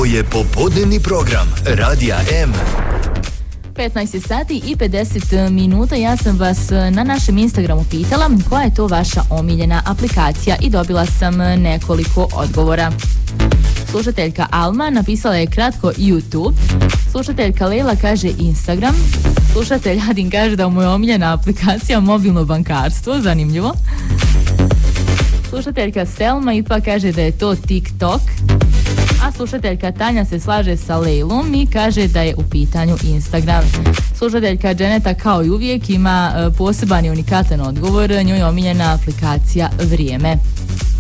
je popodnevni program Radija M. 15 sati i 50 minuta. Ja sam vas na našem Instagramu pitala koja je to vaša omiljena aplikacija i dobila sam nekoliko odgovora. Slušateljka Alma napisala je kratko YouTube. Slušateljka Leila kaže Instagram. Slušatelj Adin kaže da mu je omiljena aplikacija mobilno bankarstvo. Zanimljivo. Slušateljka Selma ipak kaže da je to TikTok. A slušateljka Tanja se slaže sa Leilom i kaže da je u pitanju Instagram. Slušateljka Dženeta kao i uvijek ima poseban i unikatan odgovor. Njoj je omiljena aplikacija Vrijeme.